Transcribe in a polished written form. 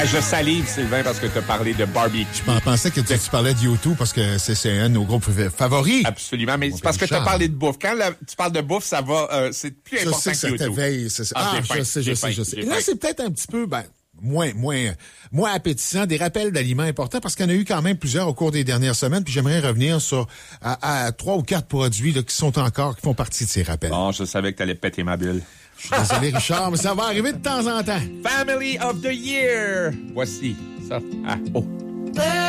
Je salive, Sylvain, parce que tu as parlé de barbecue. Je pensais que tu parlais de YouTube parce que c'est un de nos groupes favoris. Absolument, mais c'est parce que tu as parlé de bouffe. Quand tu parles de bouffe, ça va, c'est plus important que YouTube. Je sais que ça t'éveille. Je sais. Là, c'est peut-être un petit peu, moins appétissant, des rappels d'aliments importants parce qu'il y en a eu quand même plusieurs au cours des dernières semaines. Puis j'aimerais revenir sur à 3 ou 4 produits là, qui font partie de ces rappels. Bon, je savais que tu allais péter ma bulle. Je suis désolé, Richard, mais ça va arriver de temps en temps. Family of the Year. Voici ça.